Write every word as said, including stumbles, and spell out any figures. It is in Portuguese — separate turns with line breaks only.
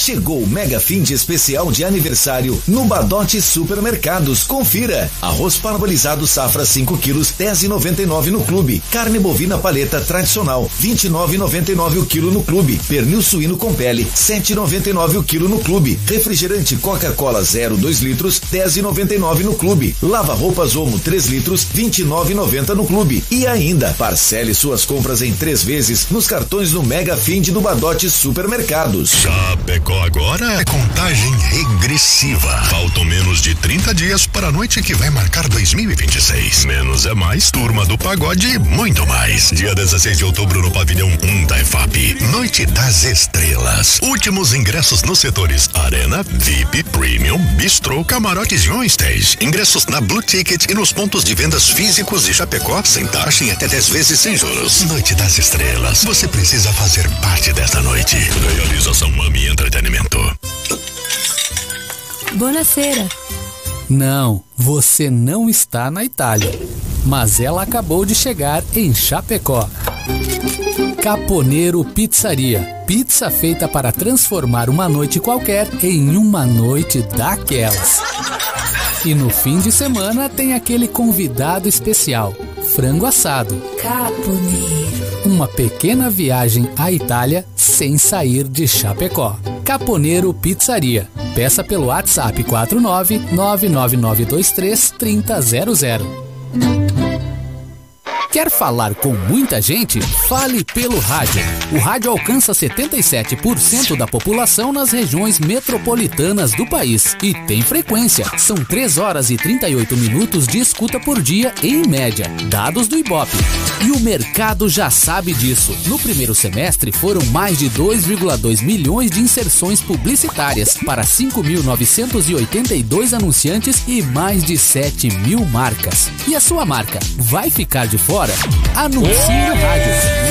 Chegou o Mega Fim de especial de aniversário no Badote Supermercados. Confira. Arroz parbolizado safra cinco quilos, dez reais e noventa e nove no clube. Carne bovina paleta tradicional, vinte e nove reais e noventa e nove o quilo no clube. Pernil suíno com pele, sete reais e noventa e nove o quilo no clube. Refrigerante Coca-Cola zero dois litros, dez reais e noventa e nove no clube. Lava roupas Omo três litros, vinte e nove reais e noventa no clube. E ainda, parcele suas compras em três vezes nos cartões do Mega Find do Badote Supermercados.
Chapecó agora é contagem regressiva. Faltam menos de trinta dias para a noite que vai marcar dois mil e vinte e seis. Menos é mais, Turma do Pagode e muito mais. Dia dezesseis de outubro no pavilhão um da E F A P. Noite das Estrelas. Últimos ingressos nos setores Arena, V I P, Premium, Bistro, Camarotes e On Stage. Ingressos na Blue Ticket e nos pontos de vendas físicos de Chapecó, sem taxa em até dez vezes sem juros. Noite das Estrelas. Você precisa fazer parte desta noite. Realização Mami Entretenimento.
Buonasera.
Não, você não está na Itália, mas ela acabou de chegar em Chapecó. Caponero Pizzaria. Pizza feita para transformar uma noite qualquer em uma noite daquelas. E no fim de semana tem aquele convidado especial, frango assado.
Caponero.
Uma pequena viagem à Itália sem sair de Chapecó. Caponero Pizzaria. Peça pelo WhatsApp quatro nove nove nove nove dois três três zero zero zero. Quer falar com muita gente? Fale pelo rádio. O rádio alcança setenta e sete por cento da população nas regiões metropolitanas do país. E tem frequência. São três horas e trinta e oito minutos de escuta por dia, em média. Dados do Ibope. E o mercado já sabe disso. No primeiro semestre foram mais de dois vírgula dois milhões de inserções publicitárias para cinco mil novecentos e oitenta e dois anunciantes e mais de sete mil marcas. E a sua marca vai ficar de fora? Anuncie no rádio.